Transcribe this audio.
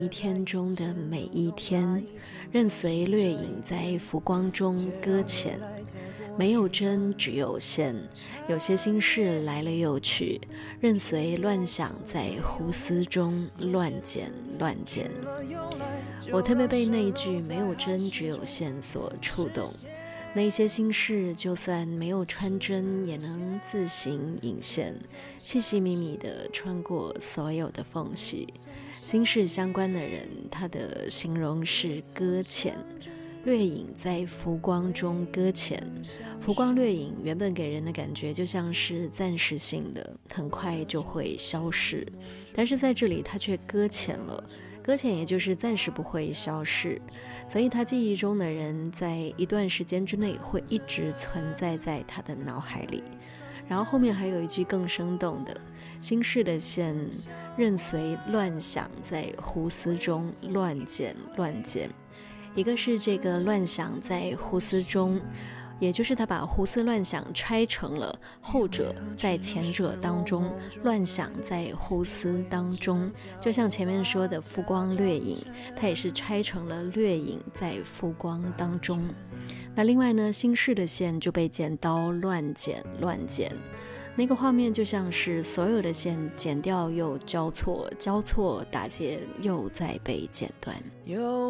一天中的每一天，任随掠影在浮光中搁浅。没有真，只有现。有些心事来了又去，任随乱想在胡思中乱剪乱剪。我特别被那一句没有真，只有现所触动。那些心事就算没有穿针，也能自行隐现，细细密密地穿过所有的缝隙。心事相关的人，他的形容是搁浅，掠影在浮光中搁浅。浮光掠影原本给人的感觉就像是暂时性的，很快就会消逝，但是在这里它却搁浅了。搁浅也就是暂时不会消逝，所以他记忆中的人在一段时间之内会一直存在在他的脑海里。然后后面还有一句更生动的，心事的线任随乱想在胡思中乱剪乱剪。一个是这个乱想在胡思中，也就是他把胡思乱想拆成了后者在前者当中，乱想在胡思当中，就像前面说的浮光掠影，它也是拆成了掠影在浮光当中。那另外呢，心事的线就被剪刀乱剪乱剪，那个画面就像是所有的线剪掉又交错，交错打结又再被剪断。